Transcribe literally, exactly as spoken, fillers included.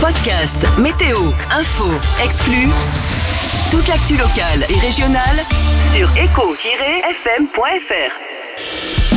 Podcast, météo, info, exclus. Toute l'actu locale et régionale sur éco tiret f m point f r.